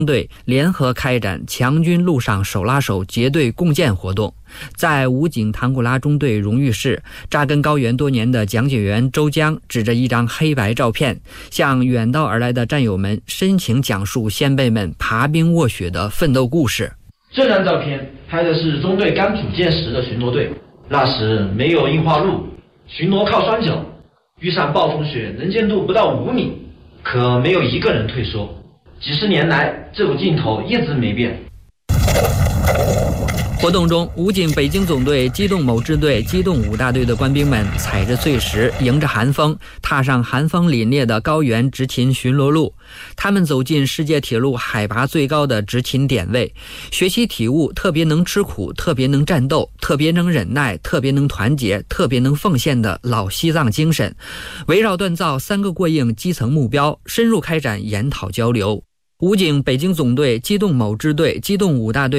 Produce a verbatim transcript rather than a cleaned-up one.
队联合开展强军路上手拉手结对共建活动。在武警唐古拉中队荣誉室，扎根高原多年的讲解员周江指着一张黑白照片，向远道而来的战友们深情讲述先辈们爬冰卧雪的奋斗故事。 这张照片拍的是中队刚组建时的巡逻队，那时没有硬化路，巡逻靠双脚，遇上暴风雪能见度不到五米，可没有一个人退缩。几十年来，这股劲头一直没变。 活动中，武警北京总队机动某支队机动五大队的官兵们踩着碎石，迎着寒风，踏上寒风凛冽的高原执勤巡逻路。他们走进世界铁路海拔最高的执勤点位，学习体悟特别能吃苦、特别能战斗、特别能忍耐、特别能团结、特别能奉献的老西藏精神，围绕锻造三个过硬基层目标，深入开展研讨交流。武警北京总队机动某支队机动五大队